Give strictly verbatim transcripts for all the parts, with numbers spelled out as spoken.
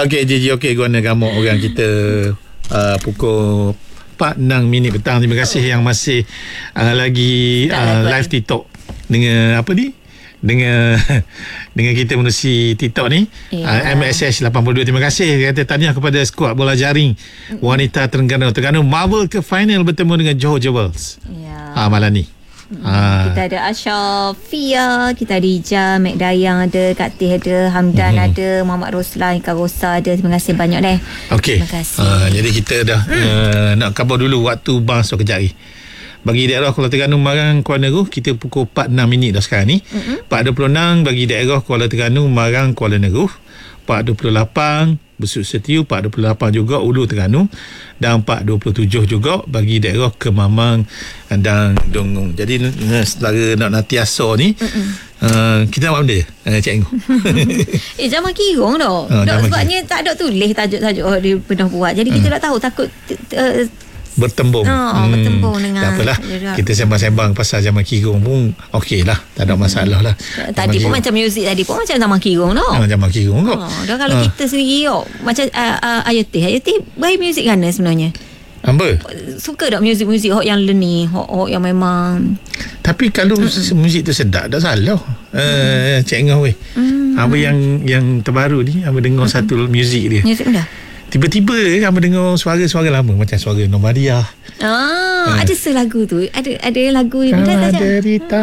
Okey, J J, okey, guna gamuk orang kita uh, pukul empat enam minit petang. Terima kasih yang masih uh, lagi uh, live TikTok dengan apa ni? Dengan dengan kita menerusi TikTok ni, yeah. uh, M S S lapan puluh dua. Terima kasih kata tahniah kepada skuad bola jaring wanita Terengganu. Terengganu Marvel ke final bertemu dengan Johor Jewels yeah. uh, malam ni. Hmm. Ha. Kita ada Asha, Fia, kita ada Ija, Mek Dayang ada, Kak Tih ada, Hamdan hmm. ada, Muhammad Roslan, Kak Rosa ada. Terima kasih banyak deh. Okey. Terima kasih. Uh, jadi kita dah hmm. uh, nak khabar dulu waktu bangsa kejap lagi. Bagi daerah Kuala Terengganu Marang Kuala Neru kita pukul empat enam minit dah sekarang ni. Mm-hmm. empat dua puluh enam bagi daerah Kuala Terengganu Marang Kuala Neru. empat dua puluh lapan Besut Setiu, empat dua puluh lapan juga Ulu Terengganu, dan empat dua puluh tujuh juga bagi daerah Kemamang dan Dongong. Jadi selera nak nantiasa ni uh, kita nak buat benda uh, Cikgu. Eh zaman kirong dah. Oh, Dok, sebabnya kira. Tak ada tulis tajuk-tajuk oh, dia pernah buat. Jadi kita hmm. tak tahu, takut uh, bertembung. Oh, hmm. bertembung dengan tak apalah. Kita sembang-sembang pasal zaman kirong pun okey lah. Tak ada masalah lah. Tadi zaman pun kirong. Macam muzik tadi pun macam zaman kirong tau. Oh, zaman kirong kok. Oh, dah kalau ha. kita sendiri oh, macam uh, uh, Ayatih. Ayatih baik muzik kan sebenarnya. Apa? Suka tak muzik-muzik hok yang leni, hok, hok yang memang. Tapi kalau mm-mm. muzik tu sedap, tak salah. Uh, Cik Ngah weh. Mm. Apa yang yang terbaru ni, apa dengar mm-mm. satu muzik dia. Muzik dah. Tiba-tiba apa dengar suara-suara lama macam suara Nomaria. Ah, ha. ada selagu tu. Ada ada lagu ni. Ada cerita.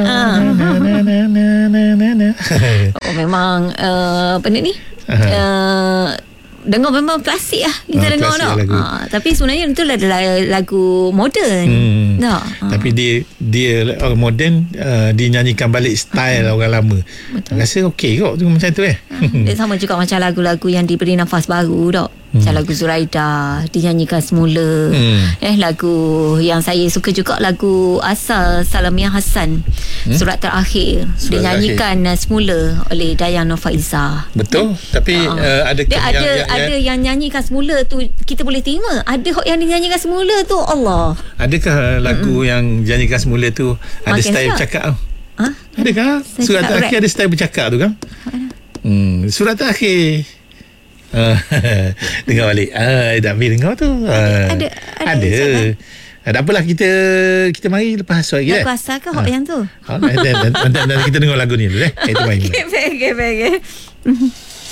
Oh memang uh, apa ni? Uh, dengar memang klasik lah kita oh, dengar tak. Ha, tapi sebenarnya itu adalah lagu moden. Hmm. Tak. Ha. Tapi dia dia orang moden uh, dinyanyikan balik style hmm. orang lama. Betul. Rasa okey kok tu macam tu eh. Ha. Dia sama juga macam lagu-lagu yang diberi nafas baru tak. Hmm. Macam lagu Zuraida dinyanyikan semula. Hmm. Eh lagu yang saya suka juga lagu asal Salamiah Hassan, hmm? Surat Terakhir, Surat dinyanyikan terakhir. semula oleh Dayang Nur Faizah. Betul. Tapi uh, uh, ada dia yang, ada yang, ada yang, yang nyanyikan semula tu kita boleh terima. Ada yang dinyanyikan semula tu Allah. Adakah lagu mm-hmm. yang dinyanyikan semula tu ada Makin style bercakap tu? Ha? Adakah saya Surat Terakhir rap. Ada style bercakap tu kan? Hmm, Surat Terakhir. Uh, dengar balik. Ah, uh, David dengar tu. Uh, ada. Ada. ada. Tak apalah, kita kita mari lepas asal lagi. Lepas asal ke hok ha. yang tu? Ha, nanti, nanti, nanti kita dengar lagu ni dulu eh. Itu main. Okey, okey, okey.